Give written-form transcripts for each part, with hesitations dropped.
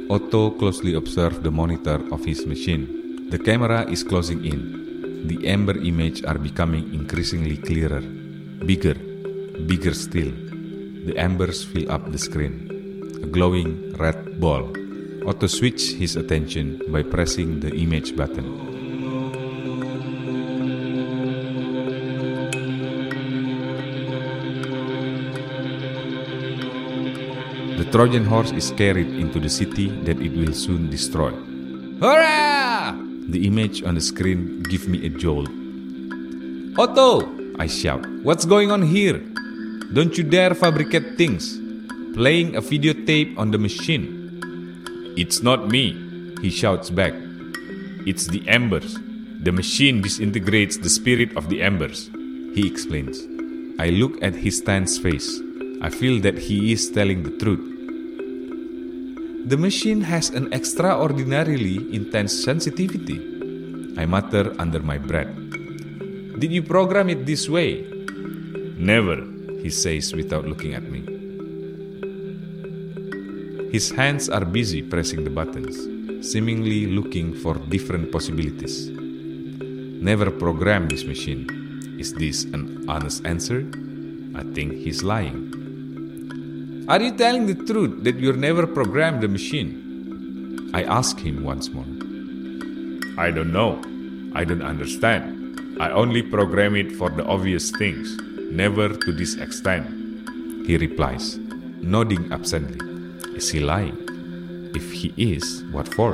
Otto closely observed the monitor of his machine. The camera is closing in. The amber images are becoming increasingly clearer. Bigger still. The embers fill up the screen. A glowing red ball. Otto switched his attention by pressing the image button. The Trojan horse is carried into the city that it will soon destroy. Hurrah! The image on the screen gives me a jolt. Otto! I shout. What's going on here? Don't you dare fabricate things. Playing a videotape on the machine. It's not me, he shouts back. It's the embers. The machine disintegrates the spirit of the embers, he explains. I look at his tense face. I feel that he is telling the truth. The machine has an extraordinarily intense sensitivity, I mutter under my breath. Did you program it this way? Never, he says without looking at me. His hands are busy pressing the buttons, seemingly looking for different possibilities. Never programmed this machine. Is this an honest answer? I think he's lying. Are you telling the truth that you never programmed the machine? I ask him once more. I don't know. I don't understand. I only program it for the obvious things, never to this extent. He replies, nodding absently. Is he lying? If he is, what for?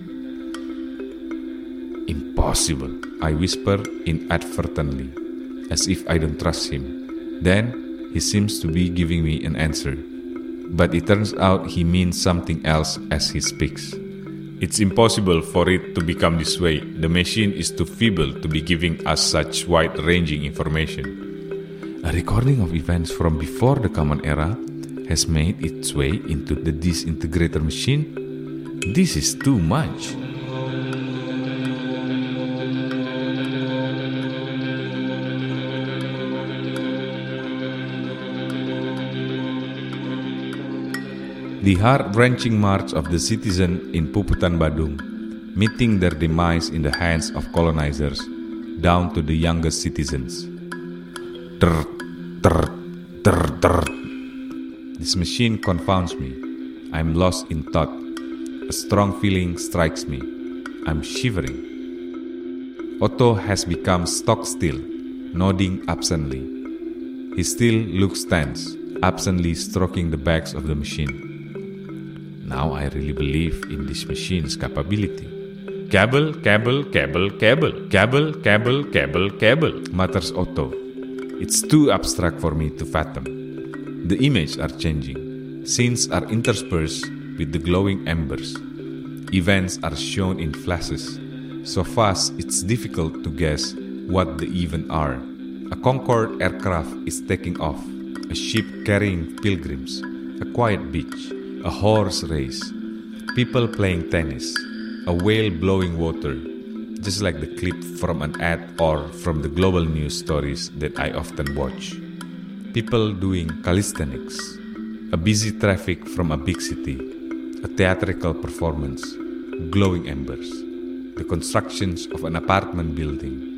Impossible, I whisper inadvertently, as if I don't trust him. Then he seems to be giving me an answer. But it turns out he means something else as he speaks. It's impossible for it to become this way. The machine is too feeble to be giving us such wide-ranging information. A recording of events from before the Common Era has made its way into the disintegrator machine? This is too much. The heart-wrenching march of the citizen in Puputan Badung, meeting their demise in the hands of colonizers, down to the youngest citizens. Trrr, trrr, trrr, trrr. This machine confounds me. I'm lost in thought. A strong feeling strikes me. I'm shivering. Otto has become stock still, nodding absently. He still looks tense, absently stroking the backs of the machine. Now I really believe in this machine's capability. Cable, cable, cable, cable, cable, cable, cable, cable, mutters Otto. It's too abstract for me to fathom. The images are changing. Scenes are interspersed with the glowing embers. Events are shown in flashes. So fast it's difficult to guess what the events are. A Concorde aircraft is taking off. A ship carrying pilgrims. A quiet beach. A horse race, people playing tennis, a whale blowing water, just like the clip from an ad or from the global news stories that I often watch. People doing calisthenics, a busy traffic from a big city, a theatrical performance, glowing embers, the constructions of an apartment building,